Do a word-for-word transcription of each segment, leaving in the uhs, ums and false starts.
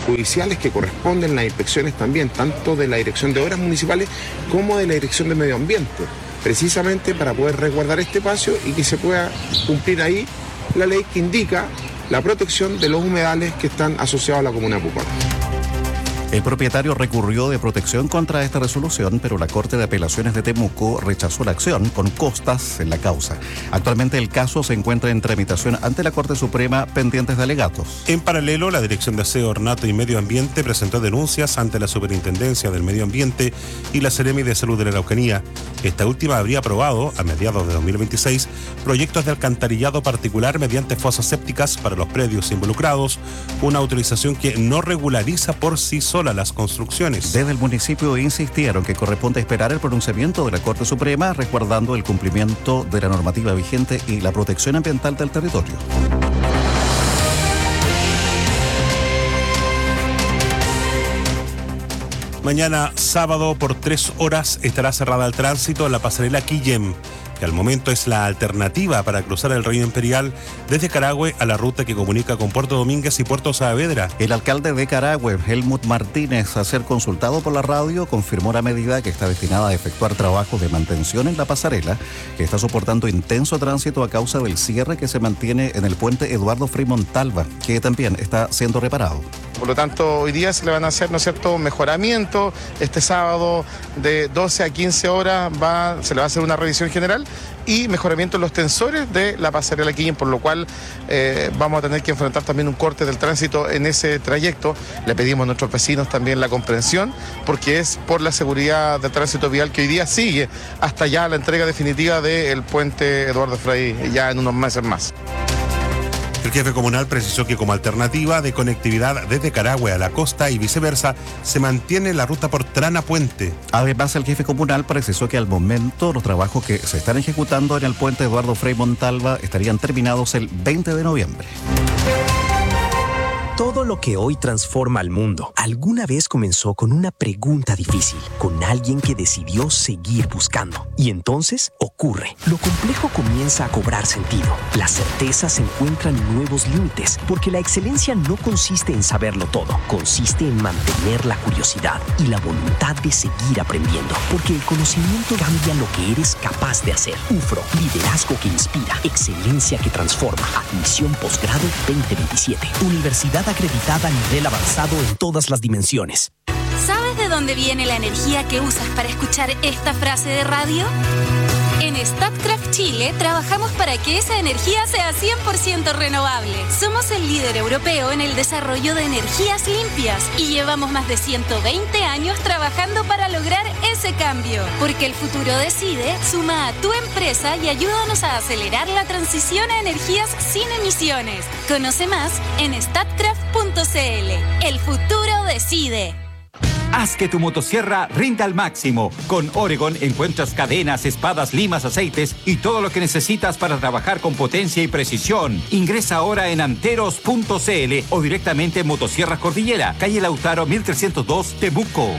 judiciales que corresponden, las inspecciones también, tanto de la Dirección de Obras Municipales como de la Dirección de Medio Ambiente, precisamente para poder resguardar este espacio y que se pueda cumplir ahí la ley que indica la protección de los humedales que están asociados a la comuna de Pucón. El propietario recurrió de protección contra esta resolución, pero la Corte de Apelaciones de Temuco rechazó la acción con costas en la causa. Actualmente el caso se encuentra en tramitación ante la Corte Suprema pendientes de alegatos. En paralelo, la Dirección de Aseo, Ornato y Medio Ambiente presentó denuncias ante la Superintendencia del Medio Ambiente y la Seremi de Salud de la Araucanía. Esta última habría aprobado, a mediados de dos mil veintiséis, proyectos de alcantarillado particular mediante fosas sépticas para los predios involucrados, una autorización que no regulariza por sí sola las construcciones. Desde el municipio insistieron que corresponde esperar el pronunciamiento de la Corte Suprema, resguardando el cumplimiento de la normativa vigente y la protección ambiental del territorio. Mañana sábado por tres horas estará cerrada al tránsito en la pasarela Quillem, que al momento es la alternativa para cruzar el Río Imperial desde Carahue a la ruta que comunica con Puerto Domínguez y Puerto Saavedra. El alcalde de Carahue, Helmut Martínez, a ser consultado por la radio, confirmó la medida que está destinada a efectuar trabajos de mantención en la pasarela, que está soportando intenso tránsito a causa del cierre que se mantiene en el puente Eduardo Frei Montalva, que también está siendo reparado. Por lo tanto, hoy día se le van a hacer, ¿no es cierto?, mejoramiento. Este sábado de doce a quince horas va, se le va a hacer una revisión general y mejoramiento en los tensores de la pasarela Quillem, por lo cual eh, vamos a tener que enfrentar también un corte del tránsito en ese trayecto. Le pedimos a nuestros vecinos también la comprensión, porque es por la seguridad del tránsito vial que hoy día sigue hasta ya la entrega definitiva del puente Eduardo Frei, ya en unos meses más. El jefe comunal precisó que como alternativa de conectividad desde Carahue a la costa y viceversa, se mantiene la ruta por Trana Puente. Además, el jefe comunal precisó que al momento los trabajos que se están ejecutando en el puente Eduardo Frei Montalva estarían terminados el veinte de noviembre. Todo lo que hoy transforma al mundo alguna vez comenzó con una pregunta difícil, con alguien que decidió seguir buscando. Y entonces ocurre. Lo complejo comienza a cobrar sentido. Las certezas encuentran nuevos límites, porque la excelencia no consiste en saberlo todo, consiste en mantener la curiosidad y la voluntad de seguir aprendiendo, porque el conocimiento cambia lo que eres capaz de hacer. U F R O, liderazgo que inspira, excelencia que transforma. Admisión posgrado veinte veintisiete. Universidad acreditada a nivel avanzado en todas las dimensiones. ¿Sabes de dónde viene la energía que usas para escuchar esta frase de radio? En Statkraft Chile trabajamos para que esa energía sea cien por ciento renovable. Somos el líder europeo en el desarrollo de energías limpias y llevamos más de ciento veinte años trabajando para lograr ese cambio. Porque el futuro decide, suma a tu empresa y ayúdanos a acelerar la transición a energías sin emisiones. Conoce más en statkraft punto c l. El futuro decide. Haz que tu motosierra rinda al máximo. Con Oregon encuentras cadenas, espadas, limas, aceites y todo lo que necesitas para trabajar con potencia y precisión. Ingresa ahora en anteros punto c l o directamente en Motosierras Cordillera, calle Lautaro mil trescientos dos, Temuco.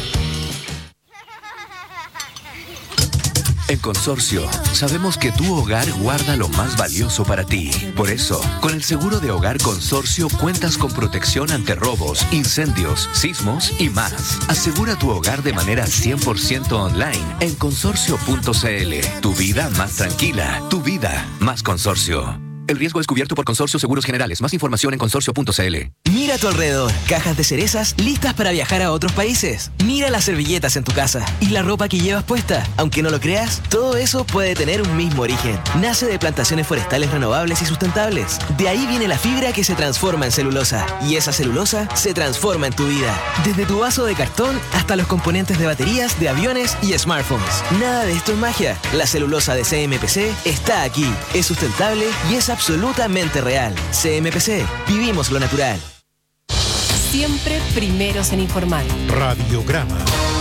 En Consorcio, sabemos que tu hogar guarda lo más valioso para ti. Por eso, con el seguro de hogar Consorcio cuentas con protección ante robos, incendios, sismos y más. Asegura tu hogar de manera cien por ciento online en consorcio punto c l. Tu vida más tranquila, tu vida más Consorcio. El riesgo es cubierto por Consorcio Seguros Generales. Más información en consorcio punto c l. Mira a tu alrededor. Cajas de cerezas listas para viajar a otros países. Mira las servilletas en tu casa y la ropa que llevas puesta. Aunque no lo creas, todo eso puede tener un mismo origen. Nace de plantaciones forestales renovables y sustentables. De ahí viene la fibra que se transforma en celulosa. Y esa celulosa se transforma en tu vida. Desde tu vaso de cartón hasta los componentes de baterías, de aviones y smartphones. Nada de esto es magia. La celulosa de C M P C está aquí. Es sustentable y es absolutamente real. C M P C. Vivimos lo natural. Siempre primeros en informar. Radiograma.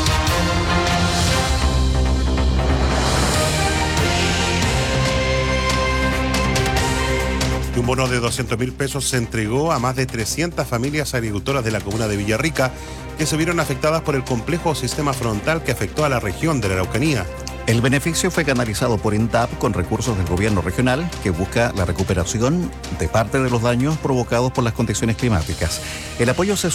Un bono de doscientos mil pesos se entregó a más de trescientas familias agricultoras de la comuna de Villarrica que se vieron afectadas por el complejo sistema frontal que afectó a la región de la Araucanía. El beneficio fue canalizado por INDAP con recursos del gobierno regional que busca la recuperación de parte de los daños provocados por las condiciones climáticas. El apoyo se